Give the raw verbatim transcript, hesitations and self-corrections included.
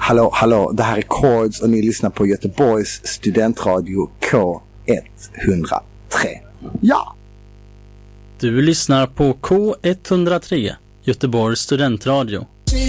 Hallå, hallå, det här är Chords och ni lyssnar på Göteborgs studentradio K etthundratre. Ja! Du lyssnar på K etthundratre, Göteborgs studentradio.